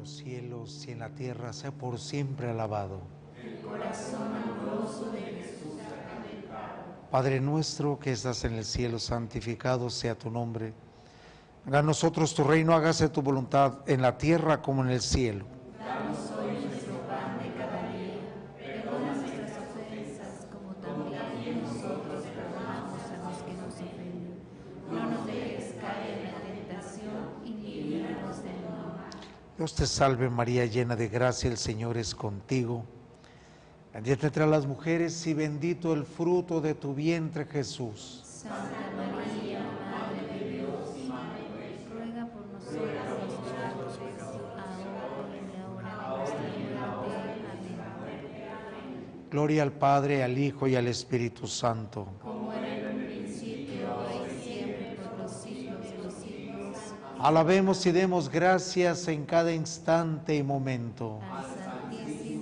los cielos y en la tierra sea por siempre alabado. El corazón amoroso de Jesús sacramentado. Padre nuestro que estás en el cielo, santificado sea tu nombre. Venga a nosotros tu reino, hágase tu voluntad en la tierra como en el cielo. Danos hoy nuestro pan de cada día. Perdona nuestras ofensas, como también nosotros perdonamos a los que nos ofenden. No nos dejes caer en la tentación y líbranos del mal. Dios te salve María, llena de gracia, el Señor es contigo. Bendita entre las mujeres y bendito el fruto de tu vientre, Jesús. Santa María, Madre de Dios y Madre nuestra, ruega por nosotros los pecadores, ahora y en la hora de nuestra muerte. Amén. Gloria al Padre, al Hijo y al Espíritu Santo. Como era en un principio, ahora y siempre, por los siglos de los siglos. Alabemos y demos gracias en cada instante y momento. Al Santísimo